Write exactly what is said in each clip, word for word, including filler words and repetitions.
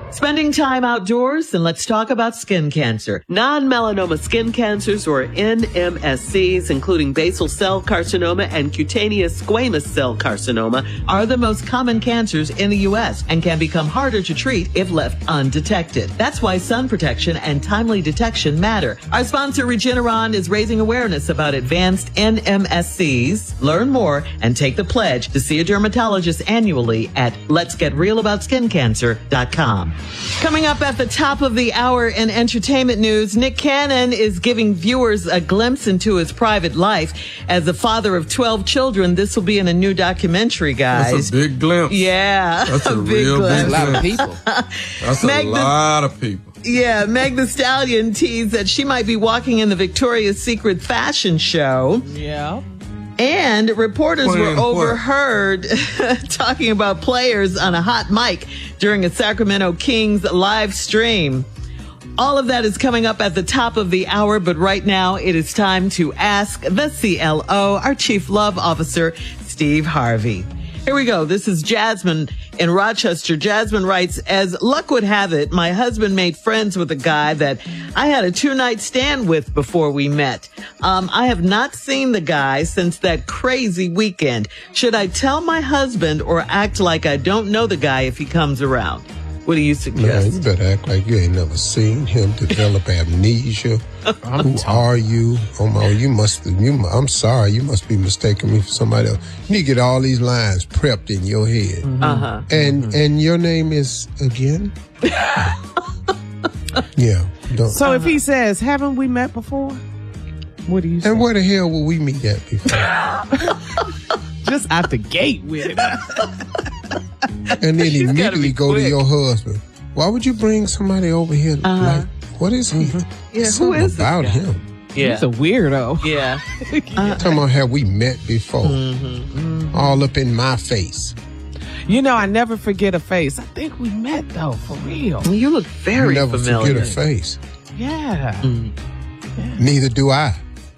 Spending time outdoors, and let's talk about skin cancer. Non-melanoma skin cancers, or N M S Cs, including basal cell carcinoma and cutaneous squamous cell carcinoma, are the most common cancers in the U S and can become harder to treat if left undetected. That's why sun protection and timely detection matter. Our sponsor, Regeneron, is raising awareness about advanced N M S Cs. Learn more and take the pledge to see a dermatologist annually at lets get real about skin cancer dot com. Coming up at the top of the hour in entertainment news, Nick Cannon is giving viewers a glimpse into his private life. As a father of twelve children, this will be in a new documentary, guys. That's a big glimpse. Yeah. That's a, a real glimpse. big A lot of people. That's Meg a the- lot of people. Yeah, Meg the Stallion teased that she might be walking in the Victoria's Secret fashion show. Yeah. And reporters Playing were what? overheard talking about players on a hot mic during a Sacramento Kings live stream. All of that is coming up at the top of the hour, but right now it is time to ask the C L O, our Chief Love Officer, Steve Harvey. Here we go. This is Jasmine in Rochester. Jasmine writes, as luck would have it, my husband made friends with a guy that I had a two-night stand with before we met. Um, I have not seen the guy since that crazy weekend. Should I tell my husband or act like I don't know the guy if he comes around? What do you Man, suggest? you better act like you ain't never seen him develop amnesia. Who are you? Oh my, you must be, you, I'm sorry, you must be mistaking me for somebody else. You need to get all these lines prepped in your head. Uh-huh. And mm-hmm. and your name is again? Yeah. Don't. So if he says, haven't we met before? What do you say? And where the hell will we meet at before? Just out the gate with it. And then She's gotta immediately be go quick. to your husband. Why would you bring somebody over here? Uh-huh. Like, what is he? Yeah, who Something is this about guy? him? Yeah. He's a weirdo. Yeah. Talking about have we met before? Mm-hmm. All up in my face. You know, I never forget a face. I think we met, though, for real. You look very You never familiar. forget a face. Yeah. Neither do I.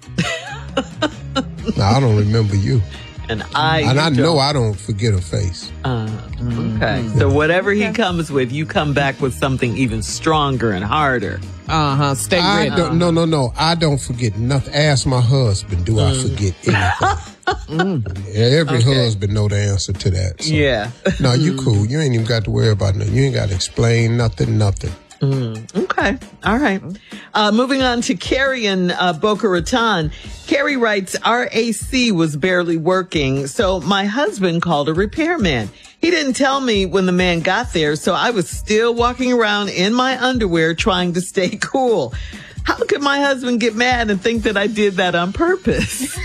No, I don't remember you. And I, And I you know don't. I don't forget a face. Uh, okay. So whatever he comes with, you come back with something even stronger and harder. Uh-huh. Stay I ready. don't, no, no, no. I don't forget nothing. Ask my husband, do I forget anything? Every Okay. husband know the answer to that. So. Yeah. No, you cool. You ain't even got to worry about nothing. You ain't got to explain nothing, nothing. Okay. All right. Uh, moving on to Carrie in uh, Boca Raton. Carrie writes, our A C was barely working, so my husband called a repairman. He didn't tell me when the man got there, so I was still walking around in my underwear trying to stay cool. How could my husband get mad and think that I did that on purpose?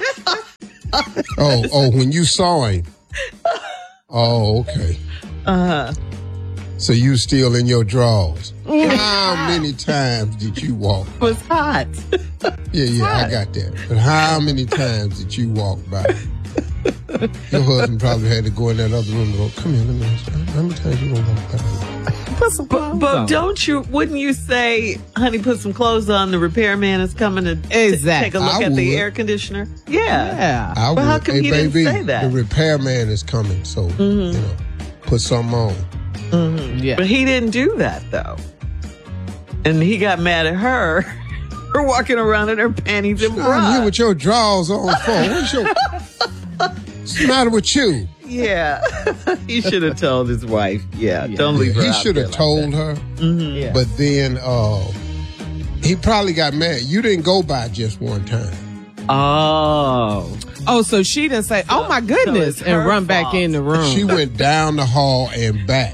Oh, oh, when you saw him. Oh, okay. Uh-huh. So you still in your drawers. How many times did you walk? It was hot. Yeah, yeah, I got that. But how many times did you walk by? Your husband probably had to go in that other room and go, come here, let me ask you. How many times you gonna walk by? Put some But, clothes but on. don't you, wouldn't you say, honey, put some clothes on, the repairman is coming to t- Exactly. take a look I at the would. air conditioner? Yeah. Yeah. I But how would. come Hey, he didn't baby, say that? the repairman is coming, so, you know, put something on. Yeah. But he didn't do that, though. And he got mad at her for walking around in her panties and I'm bra. here with your drawers on for. What's your... What's the matter with you? Yeah. He should have told his wife. Yeah, Yeah. don't leave her He out should there have like told that. her, Yeah. but then uh, he probably got mad. You didn't go by just one time. Oh. Oh, so she didn't say, oh, my so goodness, it's and her run back fault. in the room. She went down the hall and back.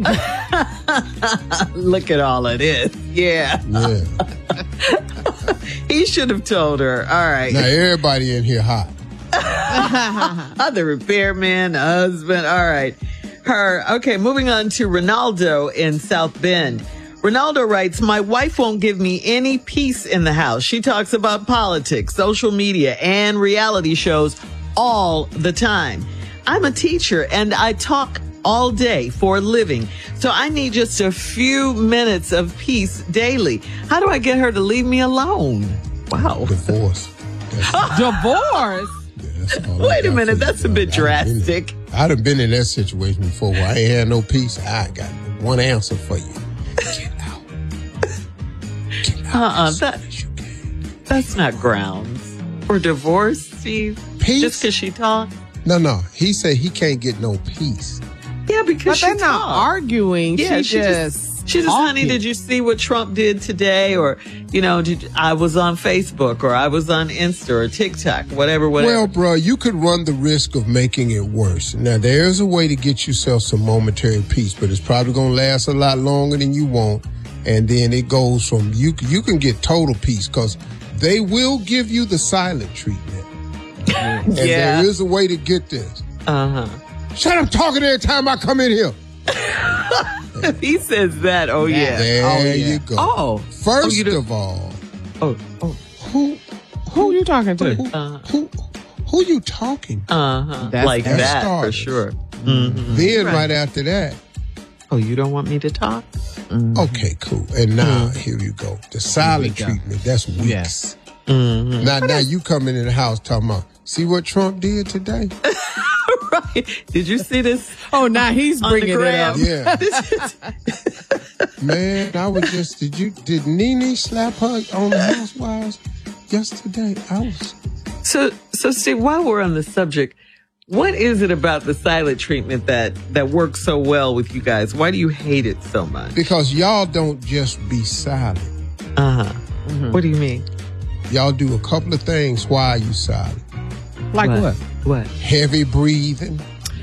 Look at all of this. Yeah. Yeah. He should have told her. All right. Now everybody in here hot. The repairman, the husband. All right. Her. Okay, moving on to Ronaldo in South Bend. Ronaldo writes, my wife won't give me any peace in the house. She talks about politics, social media, and reality shows all the time. I'm a teacher and I talk all day for a living, so I need just a few minutes of peace daily. How do I get her to leave me alone? Wow. Divorce. That's, Divorce? that's all I Wait a got minute, for you, that's a brother. bit I done been- drastic. I done been in that situation before where I ain't had no peace. I got divorced. one answer for you. Get out. Get out. Uh-uh, as that- soon as you can. That's not grounds for divorce, Steve. Peace? Just because she talks. No, no. He said he can't get no peace. Yeah, because But she they're not talks. arguing. Yeah, she, she just. just she just, honey, talking. did you see what Trump did today? Or, you know, did I was on Facebook or I was on Insta or TikTok, whatever, whatever. Well, bro, you could run the risk of making it worse. Now, there's a way to get yourself some momentary peace, but it's probably going to last a lot longer than you want. And then it goes from you. You can get total peace because they will give you the silent treatment. And Yeah. there is a way to get this. Uh-huh. Shut up talking every time I come in here. He says that. Oh, yeah. There Oh, yeah. you go. Oh. First Oh, you do- of all, Oh, oh. who Who you talking to? who, Uh, who who you talking to? Uh-huh. That's- Like that's that, for starters. sure. Mm-hmm. Then Right. right after that, Oh, you don't want me to talk? okay, cool. And now here you go. The silent go. treatment, that's weeks. Yes. Mm-hmm. Now now you come in the house talking about, see what Trump did today? Right. Did you see this? Oh, now he's On the bringing it gram. up. Yeah. Man, I was just did you did Nene slap her on the housewives yesterday? I was So, so Steve, while we're on the subject, what is it about the silent treatment that, that works so well with you guys? Why do you hate it so much? because y'all don't just be silent. Uh-huh. What do you mean? Y'all do a couple of things while you silent. Like what? What? Heavy breathing,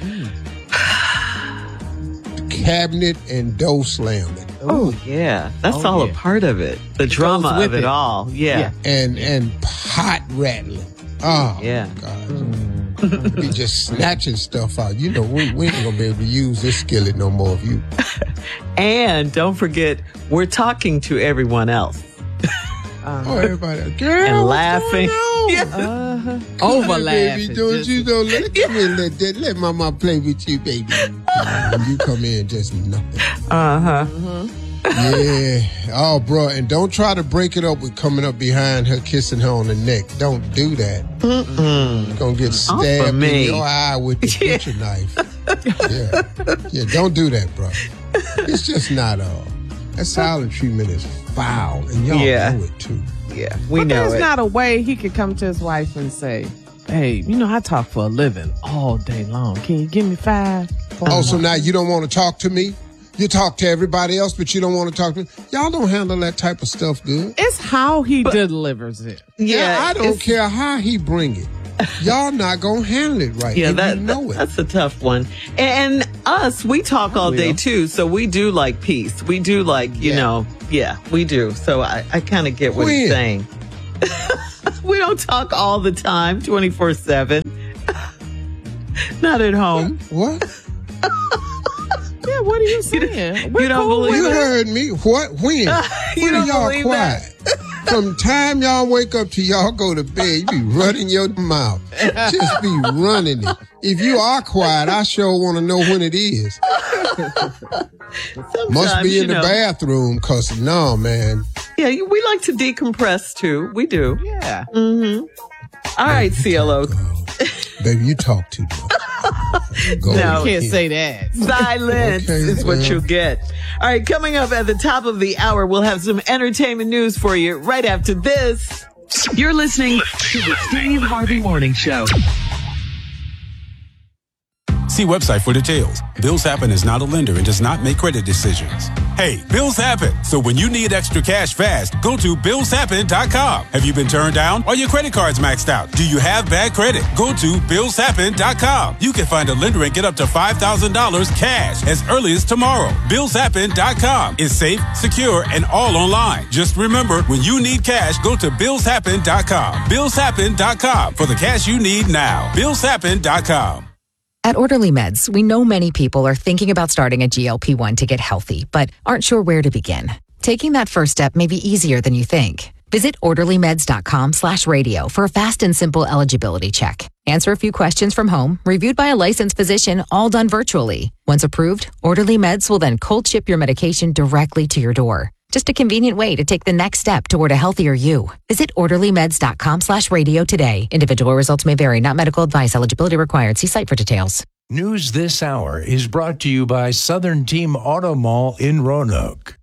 cabinet and door slamming, Oh, yeah. That's Oh, all yeah. a part of it. The drama with of it, it. all. Yeah. and and pot rattling. Oh Yeah. God. Be just snatching stuff out. You know, we, we ain't gonna be able to use this skillet no more of you. And don't forget, we're talking to everyone else. Oh, everybody, girl, And what's laughing. going on? Yeah. Uh-huh. Come Over here, baby, laughing. don't Just- you don't let come here, let that let mama play with you, baby. And you come in just nothing. Uh-huh. Yeah. Oh, bro, and don't try to break it up with coming up behind her, kissing her on the neck. Don't do that. Mm-mm. You're gonna get Off of stabbed in me. your eye with the Yeah. butcher knife. Yeah. Yeah, don't do that, bro. It's just not uh that silent treatment is foul, and y'all Yeah. know it too. Yeah. We But know there's it. not a way he could come to his wife and say, hey, you know, I talk for a living all day long. Can you give me five? Oh, so now you don't want to talk to me? You talk to everybody else, but you don't want to talk to me? Y'all don't handle that type of stuff good. It's how he delivers it. yeah. I don't it's- care how he bring it. Y'all not gonna handle it right. Yeah, and that, you know it. that's a tough one. And us, we talk all day will. too, so we do like peace. We do like, you Yeah. know, yeah, we do. So I, I kind of get what he's When? saying. We don't talk all the time, twenty-four seven. Not at home. What? Yeah, what are you saying? you don't believe You it? heard me. What? When? You when don't are y'all believe quiet? From time y'all wake up to y'all go to bed, you be running your mouth. Just be running it. If you are quiet, I sure want to know when it is. Sometimes, Must be you in the know. bathroom, cause no, man. Yeah, you- we like to decompress too. We do. Yeah. Mm-hmm. All right, C L O. Baby, you talk too much. Go No. You can't ahead. say that. Silence Okay, is what well. you'll get. All right, coming up at the top of the hour, we'll have some entertainment news for you right after this. You're listening to the Steve Harvey Morning Show. See website for details. Bills Happen is not a lender and does not make credit decisions. Hey, bills happen. So when you need extra cash fast, go to bills happen dot com. Have you been turned down? Are your credit cards maxed out? Do you have bad credit? Go to bills happen dot com. You can find a lender and get up to five thousand dollars cash as early as tomorrow. bills happen dot com is safe, secure, and all online. Just remember, when you need cash, go to bills happen dot com. bills happen dot com for the cash you need now. bills happen dot com. At Orderly Meds, we know many people are thinking about starting a G L P one to get healthy, but aren't sure where to begin. Taking that first step may be easier than you think. Visit orderly meds dot com slash radio for a fast and simple eligibility check. Answer a few questions from home, reviewed by a licensed physician, all done virtually. Once approved, Orderly Meds will then cold ship your medication directly to your door. Just a convenient way to take the next step toward a healthier you. Visit orderly meds dot com slash radio today. Individual results may vary, not medical advice. Eligibility required. See site for details. News This Hour is brought to you by Southern Team Auto Mall in Roanoke.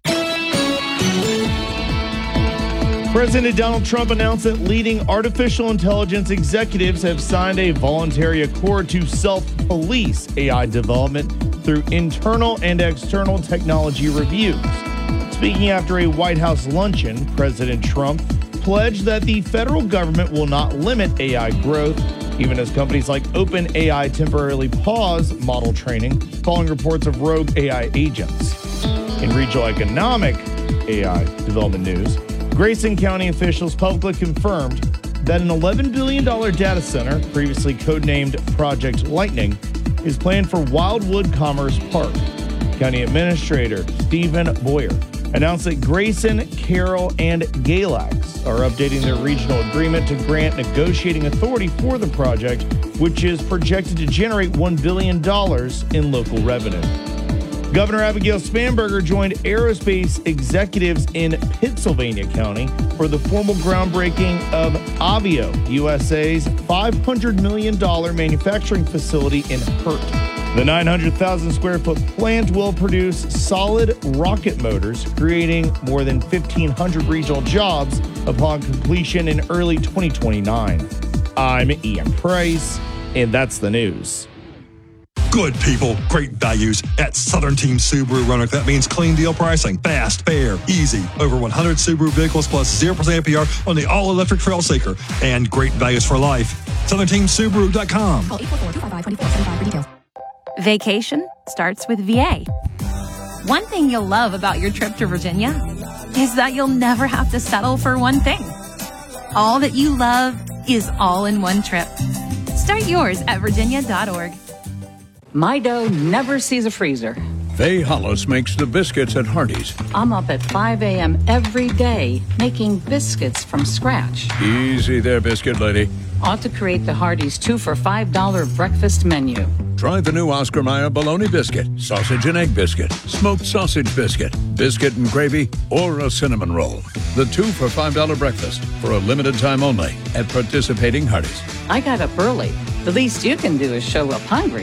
President Donald Trump announced that leading artificial intelligence executives have signed a voluntary accord to self-police A I development through internal and external technology reviews. Speaking after a White House luncheon, President Trump pledged that the federal government will not limit A I growth, even as companies like OpenAI temporarily pause model training following reports of rogue A I agents. In regional economic A I development news, Grayson County officials publicly confirmed that an eleven billion dollars data center, previously codenamed Project Lightning, is planned for Wildwood Commerce Park. County Administrator Stephen Boyer announced that Grayson, Carroll, and Galax are updating their regional agreement to grant negotiating authority for the project, which is projected to generate one billion dollars in local revenue. Governor Abigail Spanberger joined aerospace executives in Pittsylvania County for the formal groundbreaking of Avio, U S A's five hundred million dollars manufacturing facility in Hurt. The nine hundred thousand square foot plant will produce solid rocket motors, creating more than fifteen hundred regional jobs upon completion in early twenty twenty-nine. I'm Ian Price, and that's the news. Good people, great values at Southern Team Subaru Roanoke. That means clean deal pricing, fast, fair, easy. Over one hundred Subaru vehicles plus zero percent A P R on the all-electric Trailseeker. And great values for life. Southern Team Subaru dot com. Call eight four four, two five five, two four seven five for details. Vacation starts with V A. One thing you'll love about your trip to Virginia is that you'll never have to settle for one thing. All that you love is all in one trip. Start yours at virginia dot org. My dough never sees a freezer. Faye Hollis makes the biscuits at Hardee's. I'm up at five a.m. every day making biscuits from scratch. Easy there, biscuit lady. Ought to create the Hardee's two for five dollars breakfast menu. Try the new Oscar Mayer bologna biscuit, sausage and egg biscuit, smoked sausage biscuit, biscuit and gravy, or a cinnamon roll. The two for five dollars breakfast for a limited time only at participating Hardee's. I got up early. The least you can do is show up hungry.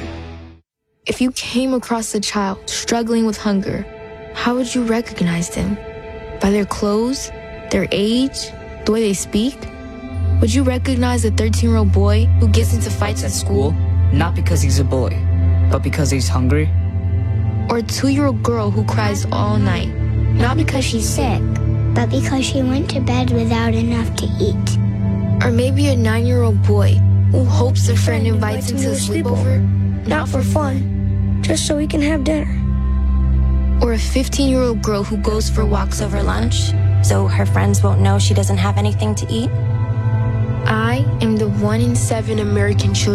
If you came across a child struggling with hunger, how would you recognize them? By their clothes, their age, the way they speak? Would you recognize a thirteen-year-old boy who gets into fights at school? Not because he's a boy, but because he's hungry? Or a two-year-old girl who cries all night, not because she's sick, but because she went to bed without enough to eat? Or maybe a nine-year-old boy who hopes a friend invites him to a sleepover, not for fun, just so he can have dinner. Or a fifteen-year-old girl who goes for walks over lunch, so her friends won't know she doesn't have anything to eat? I am the one in seven American children